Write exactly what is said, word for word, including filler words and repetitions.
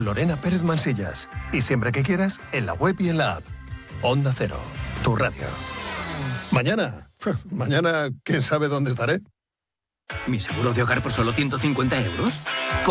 Lorena Pérez Mansillas. Y siempre que quieras, en la web y en la app. Onda Cero, tu radio. Mañana, mañana, ¿quién sabe dónde estaré? ¿Mi seguro de hogar por solo ciento cincuenta euros?